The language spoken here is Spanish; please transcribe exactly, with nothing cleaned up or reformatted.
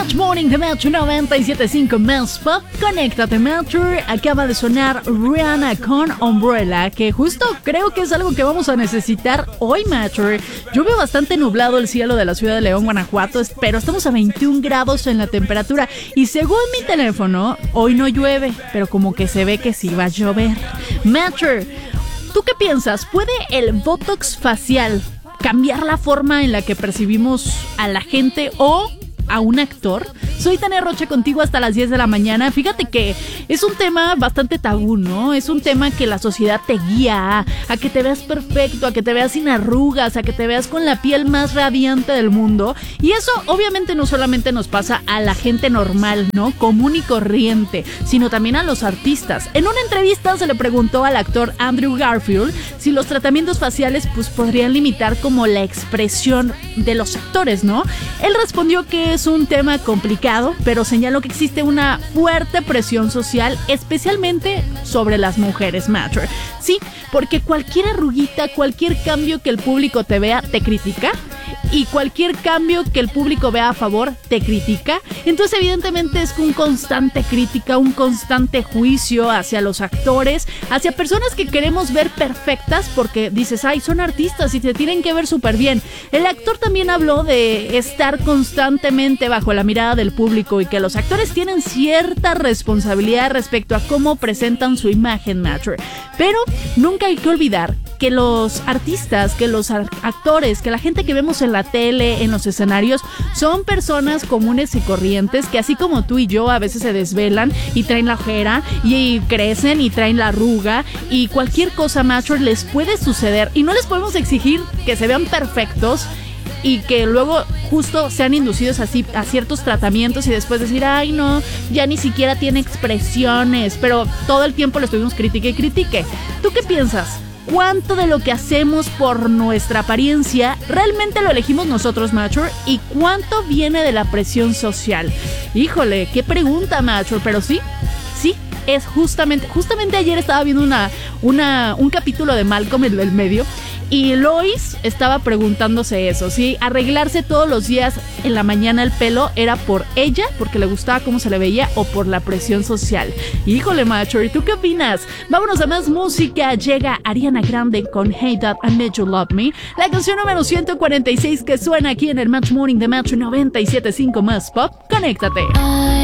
Match Morning de Metro noventa y siete punto cinco Más Pop. Conéctate, Metro. Acaba de sonar Rihanna con Umbrella, que justo creo que es algo que vamos a necesitar hoy, Metro. Yo veo bastante nublado el cielo de la ciudad de León, Guanajuato, pero estamos a veintiún grados en la temperatura y según mi teléfono, hoy no llueve, pero como que se ve que sí va a llover. Metro, ¿tú qué piensas? ¿Puede el Botox facial cambiar la forma en la que percibimos a la gente o a un actor? Soy Tania Rocha contigo hasta las diez de la mañana. Fíjate que es un tema bastante tabú, ¿no? Es un tema que la sociedad te guía a, a que te veas perfecto, a que te veas sin arrugas, a que te veas con la piel más radiante del mundo. Y eso obviamente no solamente nos pasa a la gente normal, ¿no? Común y corriente, sino también a los artistas. En una entrevista se le preguntó al actor Andrew Garfield si los tratamientos faciales pues podrían limitar como la expresión de los actores, ¿no? Él respondió que es un tema complicado, pero señaló que existe una fuerte presión social, especialmente sobre las mujeres, Matcher. Sí, porque cualquier arruguita, cualquier cambio que el público te vea, te critica. Y cualquier cambio que el público vea a favor, te critica. Entonces evidentemente es un constante crítica, un constante juicio hacia los actores, hacia personas que queremos ver perfectas porque dices, ay, son artistas y te tienen que ver súper bien. El actor también habló de estar constantemente bajo la mirada del público y que los actores tienen cierta responsabilidad respecto a cómo presentan su imagen, Matcher. Pero nunca hay que olvidar que los artistas, que los actores, que la gente que vemos en la tele, en los escenarios, son personas comunes y corrientes que así como tú y yo a veces se desvelan y traen la ojera y crecen y traen la arruga y cualquier cosa, macho, les puede suceder y no les podemos exigir que se vean perfectos y que luego justo sean inducidos así a ciertos tratamientos y después decir, ay no, ya ni siquiera tiene expresiones, pero todo el tiempo le estuvimos critique y critique. ¿Tú qué piensas? ¿Cuánto de lo que hacemos por nuestra apariencia realmente lo elegimos nosotros, Macho? ¿Y cuánto viene de la presión social? Híjole, qué pregunta, Macho, pero sí, sí, es justamente, justamente ayer estaba viendo una, una, un capítulo de Malcolm en el medio y Lois estaba preguntándose eso, si arreglarse todos los días en la mañana el pelo era por ella, porque le gustaba cómo se le veía, o por la presión social. Híjole, Macho, ¿y tú qué opinas? Vámonos a más música. Llega Ariana Grande con Hey Dad, I Made You Love Me, la canción número ciento cuarenta y seis que suena aquí en el Match Morning de Match noventa y siete punto cinco Más Pop. Conéctate.